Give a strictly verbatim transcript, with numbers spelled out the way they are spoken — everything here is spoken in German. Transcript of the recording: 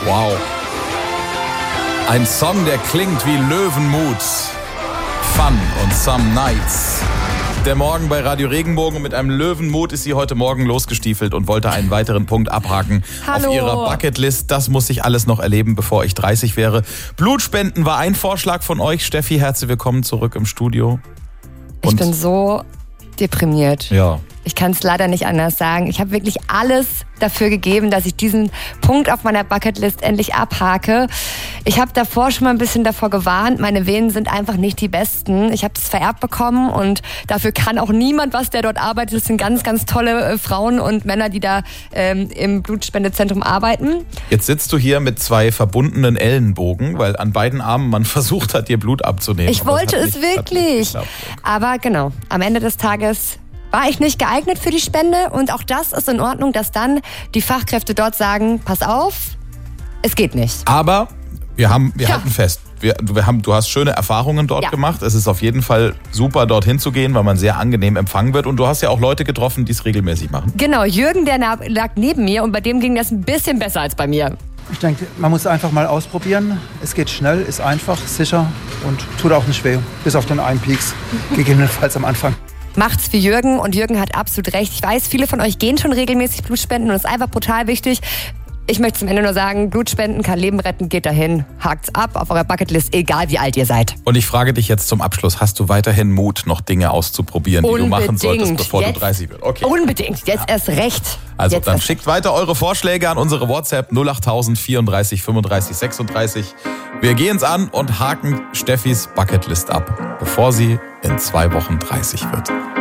Wow. Ein Song, der klingt wie Löwenmut. Fun und Some Nights. Der Morgen bei Radio Regenbogen und mit einem Löwenmut ist sie heute Morgen losgestiefelt und wollte einen weiteren Punkt abhaken Hallo. auf ihrer Bucketlist. Das muss ich alles noch erleben, bevor ich dreißig wäre. Blutspenden war ein Vorschlag von euch. Steffi, herzlich willkommen zurück im Studio. Und ich bin so deprimiert. Ja. Ich kann es leider nicht anders sagen. Ich habe wirklich alles dafür gegeben, dass ich diesen Punkt auf meiner Bucketlist endlich abhake. Ich habe davor schon mal ein bisschen davor gewarnt. Meine Venen sind einfach nicht die besten. Ich habe es vererbt bekommen und dafür kann auch niemand was, der dort arbeitet. Es sind ganz, ganz tolle äh, Frauen und Männer, die da ähm, im Blutspendezentrum arbeiten. Jetzt sitzt du hier mit zwei verbundenen Ellenbogen, weil an beiden Armen man versucht hat, dir Blut abzunehmen. Ich wollte es nicht, wirklich. Aber genau, am Ende des Tages war ich nicht geeignet für die Spende und auch das ist in Ordnung, dass dann die Fachkräfte dort sagen, pass auf, es geht nicht. Aber wir haben, wir Ja. halten fest, wir, wir haben, du hast schöne Erfahrungen dort Ja. gemacht. Es ist auf jeden Fall super, dorthin zu gehen, weil man sehr angenehm empfangen wird. Und du hast ja auch Leute getroffen, die es regelmäßig machen. Genau, Jürgen, der na- lag neben mir und bei dem ging das ein bisschen besser als bei mir. Ich denke, man muss einfach mal ausprobieren. Es geht schnell, ist einfach, sicher und tut auch nicht weh. Bis auf den einen Peaks, gegebenenfalls am Anfang. Macht's wie Jürgen und Jürgen hat absolut recht. Ich weiß, viele von euch gehen schon regelmäßig Blutspenden und das ist einfach brutal wichtig. Ich möchte zum Ende nur sagen, Blutspenden kann Leben retten, geht dahin, hakt's ab auf eurer Bucketlist, egal wie alt ihr seid. Und ich frage dich jetzt zum Abschluss, hast du weiterhin Mut, noch Dinge auszuprobieren, die du machen solltest, bevor Jetzt- du dreißig wirst? Okay. Unbedingt, jetzt erst recht. Also jetzt dann erst schickt weiter eure Vorschläge an unsere WhatsApp null acht tausend vierunddreißig fünfunddreißig sechsunddreißig. Wir gehen's an und haken Steffis Bucketlist ab, bevor sie in zwei Wochen dreißig wird.